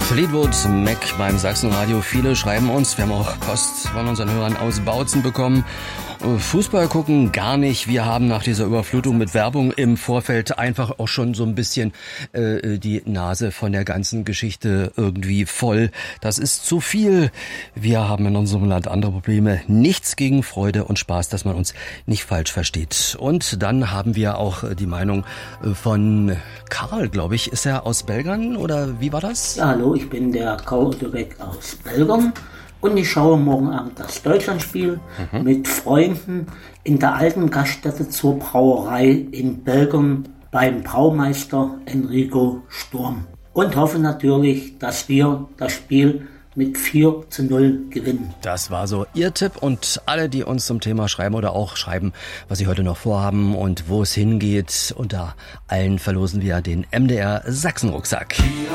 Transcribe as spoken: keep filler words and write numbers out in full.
Fleetwood Mac beim Sachsenradio. Viele schreiben uns, wir haben auch Post von unseren Hörern aus Bautzen bekommen. Fußball gucken gar nicht. Wir haben nach dieser Überflutung mit Werbung im Vorfeld einfach auch schon so ein bisschen äh, die Nase von der ganzen Geschichte irgendwie voll. Das ist zu viel. Wir haben in unserem Land andere Probleme. Nichts gegen Freude und Spaß, dass man uns nicht falsch versteht. Und dann haben wir auch die Meinung von Karl, glaube ich. Ist er aus Belgern oder wie war das? Ja, hallo, ich bin der Karl Lübeck aus Belgern. Und ich schaue morgen Abend das Deutschlandspiel mhm. mit Freunden in der alten Gaststätte zur Brauerei in Belgern beim Braumeister Enrico Sturm. Und hoffe natürlich, dass wir das Spiel mit vier zu null gewinnen. Das war so Ihr Tipp und alle, die uns zum Thema schreiben oder auch schreiben, was Sie heute noch vorhaben und wo es hingeht, unter allen verlosen wir den M D R Sachsen-Rucksack.